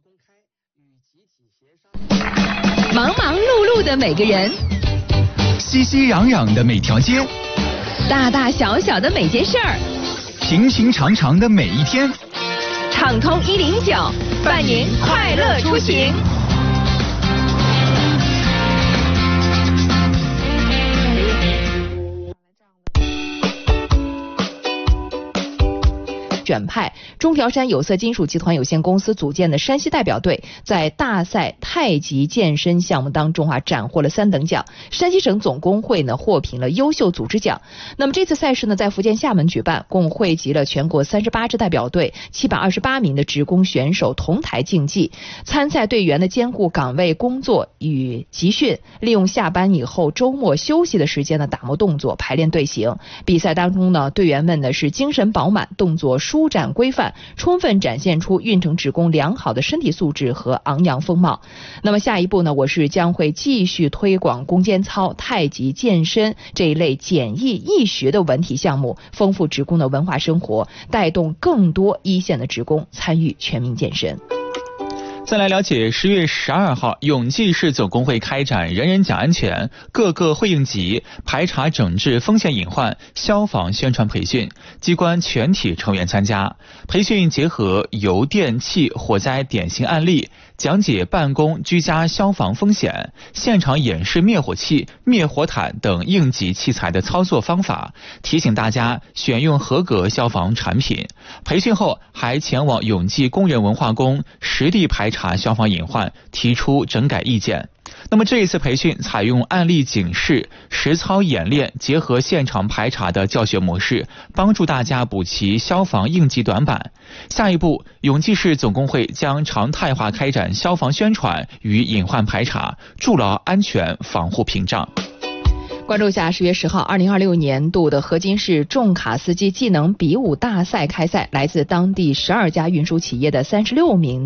忙忙碌碌的每个人， 熙熙攘攘的每条街， 大大小小的每件事儿， 平平常常的每一天， 畅通109，伴您快乐出行。选派中条山有色金属集团有限公司组建的山西代表队，在大赛太极健身项目当中斩获了3等奖。山西省总工会呢获评了优秀组织奖。那么这次赛事呢在福建厦门举办，共汇集了全国38支代表队，728名的职工选手同台竞技。参赛队员呢兼顾岗位工作与集训，利用下班以后周末休息的时间呢打磨动作，排练队形。比赛当中呢，队员们呢是精神饱满，动作舒展规范，充分展现出运程职工良好的身体素质和昂扬风貌。那么下一步呢，我是将会继续推广弓箭操、太极健身这一类简易易学的文体项目，丰富职工的文化生活，带动更多一线的职工参与全民健身。 再来了解10月12号永济市总工会开展人人讲安全各个会应急排查整治风险隐患消防宣传培训，机关全体成员参加。培训结合油电气火灾典型案例，讲解办公居家消防风险，现场演示灭火器、灭火毯等应急器材的操作方法，提醒大家选用合格消防产品。培训后还前往永济工人文化宫实地排查消防隐患，提出整改意见。那么这一次培训采用案例警示、实操演练结合现场排查的教学模式，帮助大家补齐消防应急短板。下一步，永济市总工会将常态化开展消防宣传与隐患排查，筑牢安全防护屏障。 关注一下10月10号2026年度的河津市重卡司机技能比武大赛开赛，来自当地12家运输企业的36名